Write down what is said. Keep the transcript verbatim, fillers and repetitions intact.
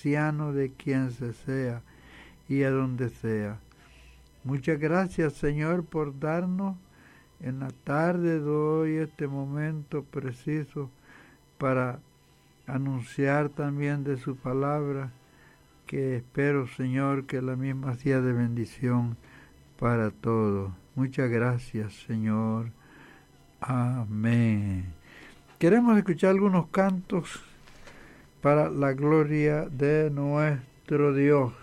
anciano de quien se sea y a donde sea. Muchas gracias, Señor, por darnos en la tarde de hoy este momento preciso para anunciar también de su palabra, que espero, Señor, que la misma sea de bendición para todos. Muchas gracias, Señor. Amén. Queremos escuchar algunos cantos para la gloria de nuestro Dios.